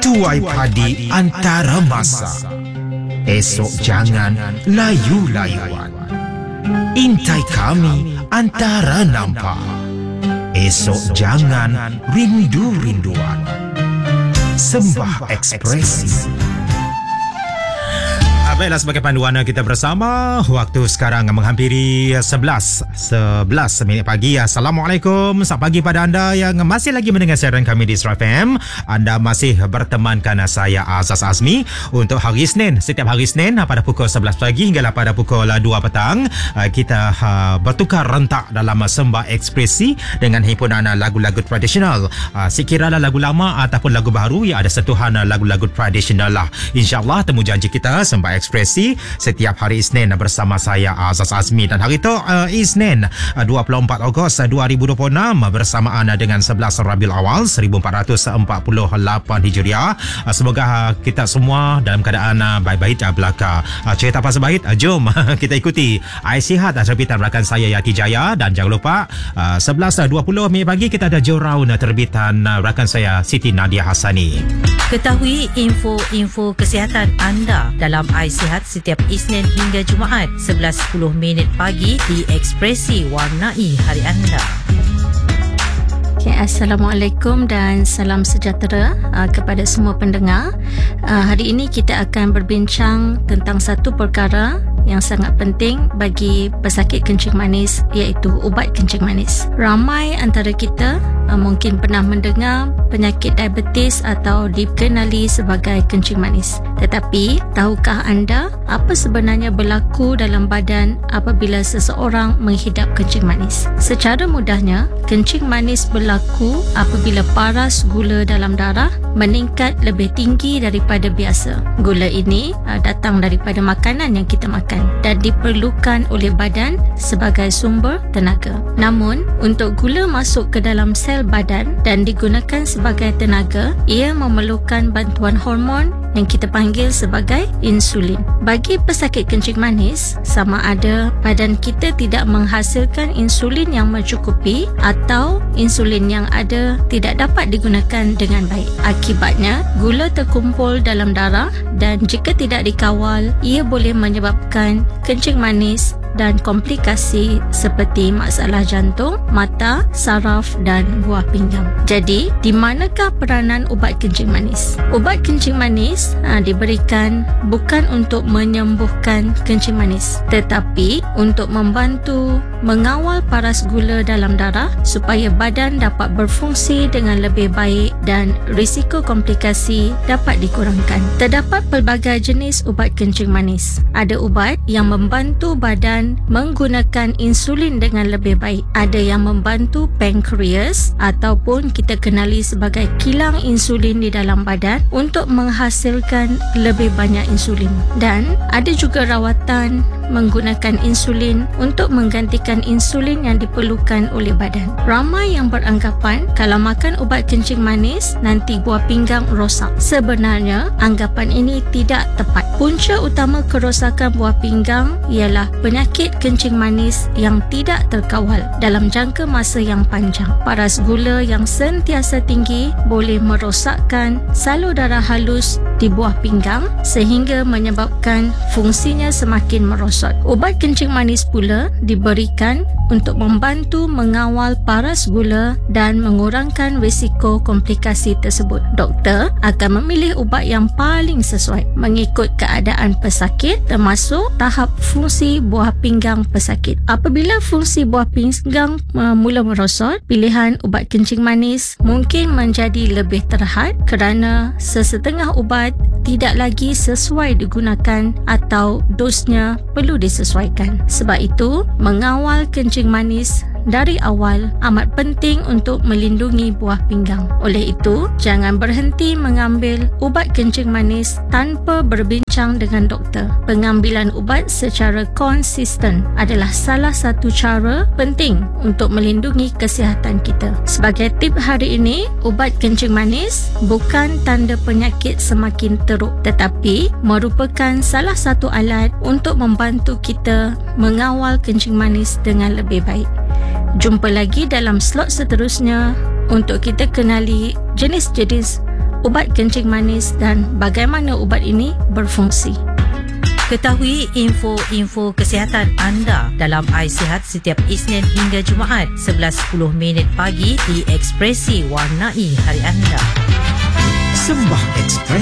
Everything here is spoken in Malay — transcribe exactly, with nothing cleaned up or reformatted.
tuai padi antara masa. Esok jangan layu-layuan. Intai kami antara nampak. Esok jangan rindu-rinduan. Sembah ekspresi. Baiklah, sebagai panduan kita bersama, waktu sekarang menghampiri sebelas minit pagi. Assalamualaikum, selamat pagi pada anda yang masih lagi mendengar siaran kami di Star F M. Anda masih bertemankan saya Azaz Azmi untuk hari Isnin. Setiap hari Isnin pada pukul sebelas pagi hinggalah pada pukul dua petang, kita bertukar rentak dalam Sembah Ekspresi dengan himpunan lagu-lagu tradisional. Sekiranya lagu lama ataupun lagu baru, ya ada sentuhan lagu-lagu tradisional lah. InsyaAllah temu janji kita Sembah Ekspresi Ekspresi setiap hari Isnin bersama saya Azaz Azmi, dan hari itu uh, Isnin uh, dua puluh empat Ogos dua ribu dua puluh enam bersamaan dengan sebelas Rabiul Awal seribu empat ratus empat puluh lapan Hijriah. Uh, semoga uh, kita semua dalam keadaan uh, baik-baik uh, belaka. Uh, cerita pasal baik, uh, jom kita ikuti Ais Sihat uh, terbitan rakan saya Yati Jaya, dan jangan lupa uh, sebelas dua puluh minit pagi kita ada Joraun uh, terbitan uh, rakan saya Siti Nadia Hassani. Ketahui info-info kesihatan anda dalam Ais Sihat setiap Isnin hingga Jumaat sebelas sepuluh minit pagi di Ekspresi Warnai Hari Anda. Okay, Assalamualaikum dan salam sejahtera uh, kepada semua pendengar. Uh, hari ini kita akan berbincang tentang satu perkara yang sangat penting bagi pesakit kencing manis, iaitu ubat kencing manis. Ramai antara kita uh, mungkin pernah mendengar penyakit diabetes atau dikenali sebagai kencing manis. Tetapi, tahukah anda apa sebenarnya berlaku dalam badan apabila seseorang menghidap kencing manis? Secara mudahnya, kencing manis berlaku apabila paras gula dalam darah meningkat lebih tinggi daripada biasa. Gula ini uh, datang daripada makanan yang kita makan dan diperlukan oleh badan sebagai sumber tenaga. Namun, untuk gula masuk ke dalam sel badan dan digunakan sebagai tenaga, ia memerlukan bantuan hormon yang kita panggil sebagai insulin. Bagi pesakit kencing manis, sama ada badan kita tidak menghasilkan insulin yang mencukupi atau insulin yang ada tidak dapat digunakan dengan baik. Akibatnya, gula terkumpul dalam darah dan jika tidak dikawal, ia boleh menyebabkan kencing manis dan komplikasi seperti masalah jantung, mata, saraf dan buah pinggang. Jadi, di manakah peranan ubat kencing manis? Ubat kencing manis ha, diberikan bukan untuk menyembuhkan kencing manis, tetapi untuk membantu mengawal paras gula dalam darah supaya badan dapat berfungsi dengan lebih baik dan risiko komplikasi dapat dikurangkan. Terdapat pelbagai jenis ubat kencing manis. Ada ubat yang membantu badan menggunakan insulin dengan lebih baik. Ada yang membantu pankreas ataupun kita kenali sebagai kilang insulin di dalam badan untuk menghasilkan lebih banyak insulin. Dan ada juga rawatan menggunakan insulin untuk menggantikan insulin yang diperlukan oleh badan. Ramai yang beranggapan kalau makan ubat kencing manis nanti buah pinggang rosak. Sebenarnya anggapan ini tidak tepat. Punca utama kerosakan buah pinggang ialah penyakit kencing manis yang tidak terkawal dalam jangka masa yang panjang. Paras gula yang sentiasa tinggi boleh merosakkan salur darah halus di buah pinggang sehingga menyebabkan fungsinya semakin merosot. Ubat kencing manis pula diberikan untuk membantu mengawal paras gula dan mengurangkan risiko komplikasi tersebut. Doktor akan memilih ubat yang paling sesuai mengikut keadaan pesakit termasuk tahap fungsi buah pinggang pesakit. Apabila fungsi buah pinggang uh, mula merosot, pilihan ubat kencing manis mungkin menjadi lebih terhad kerana sesetengah ubat tidak lagi sesuai digunakan atau dosnya perlu disesuaikan. Sebab itu, mengawal kencing manis dari awal amat penting untuk melindungi buah pinggang. Oleh itu, jangan berhenti mengambil ubat kencing manis tanpa berbincang dengan doktor. Pengambilan ubat secara konsisten adalah salah satu cara penting untuk melindungi kesihatan kita. Sebagai tip hari ini, ubat kencing manis bukan tanda penyakit semakin teruk, tetapi merupakan salah satu alat untuk membantu kita mengawal kencing manis dengan lebih baik. Jumpa lagi dalam slot seterusnya untuk kita kenali jenis-jenis ubat kencing manis dan bagaimana ubat ini berfungsi. Ketahui info-info kesihatan anda dalam Ais Sihat setiap Isnin hingga Jumaat sebelas sepuluh minit pagi di Ekspresi Warnai Hari Anda. Sembah Express